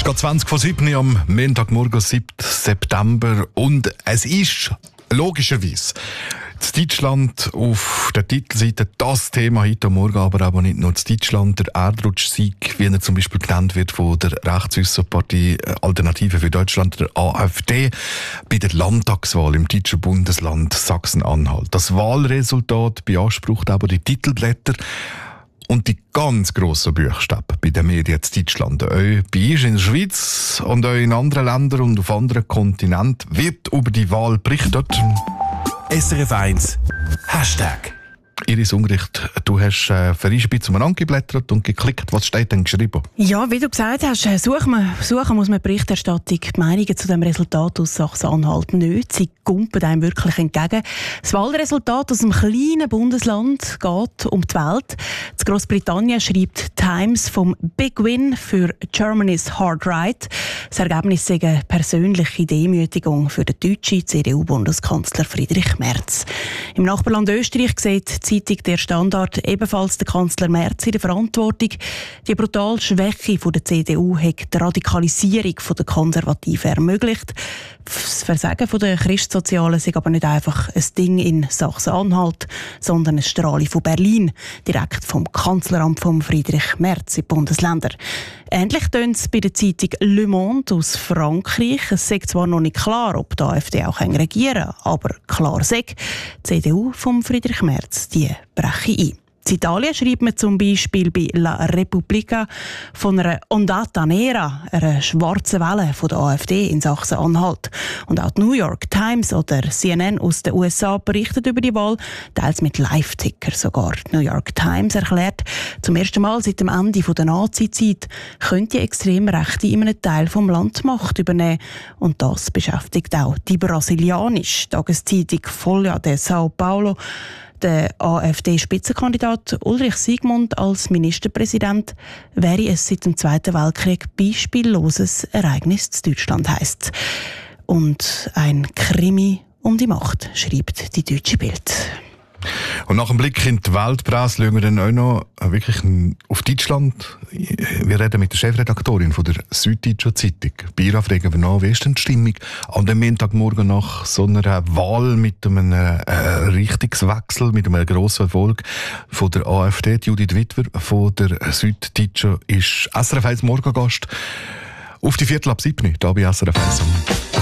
Geht 20 vor 7 am Montagmorgen, 7. September. Und es ist logischerweise in Deutschland auf der Titelseite das Thema heute Morgen, aber nicht nur in Deutschland. Der Erdrutschsieg, wie er zum Beispiel genannt wird von der Rechtsaussenpartei Alternative für Deutschland, der AfD, bei der Landtagswahl im deutschen Bundesland Sachsen-Anhalt. Das Wahlresultat beansprucht aber die Titelblätter und die ganz grossen Buchstaben bei den Medien in Deutschland. Auch bei uns in der Schweiz und auch in anderen Ländern und auf anderen Kontinenten wird über die Wahl berichtet. SRF 1 Hashtag. Iris Ungericht, du hast für ein bisschen umeinander geblättert und geklickt. Was steht denn geschrieben? Ja, wie du gesagt hast, suchen muss man Berichterstattung. Die Meinungen zu dem Resultat aus Sachsen-Anhalt nicht. Sie kumpen einem wirklich entgegen. Das Wahlresultat aus einem kleinen Bundesland geht um die Welt. In Großbritannien schreibt Times vom Big Win für Germany's Hard Right. Das Ergebnis sei eine persönliche Demütigung für den deutschen CDU-Bundeskanzler Friedrich Merz. Im Nachbarland Österreich sieht die Zeitung «Der Standard» ebenfalls der Kanzler Merz in der Verantwortung. Die brutale Schwäche der CDU hat die Radikalisierung der Konservativen ermöglicht. Das Versagen der Christsozialen ist aber nicht einfach ein Ding in Sachsen-Anhalt, sondern eine Strahle von Berlin, direkt vom Kanzleramt von Friedrich Merz in die Bundesländer. Ähnlich tönt es bei der Zeitung Le Monde aus Frankreich. Es ist zwar noch nicht klar, ob die AfD auch regieren kann, aber klar sagt, die CDU von Friedrich Merz, die breche ein. In Italien schreibt man zum Beispiel bei La Repubblica von einer Ondata Nera, einer schwarzen Welle von der AfD in Sachsen-Anhalt. Und auch die New York Times oder CNN aus den USA berichtet über die Wahl, teils mit Live-Ticker sogar. Die New York Times erklärt, zum ersten Mal seit dem Ende der Nazi-Zeit könnte die Extremrechte in einem Teil vom Land die Macht übernehmen. Und das beschäftigt auch die brasilianische Tageszeitung Folha de São Paulo. Der AfD-Spitzenkandidat Ulrich Siegmund als Ministerpräsident wäre es seit dem Zweiten Weltkrieg beispielloses Ereignis in Deutschland, heisst. Und ein Krimi um die Macht, schreibt die Deutsche Bild. Und nach dem Blick in die Weltpresse schauen wir dann auch noch wirklich auf Deutschland. Wir reden mit der Chefredaktorin von der Süddeutschen Zeitung. Bei ihr fragen wir nach, wie ist denn die Stimmung an dem Montagmorgen nach so einer Wahl mit einem Richtungswechsel, mit einem grossen Erfolg von der AfD. Judith Wittwer von der Süddeutschen ist SRF 1 Morgengast auf die 7:15 hier bei SRF 1.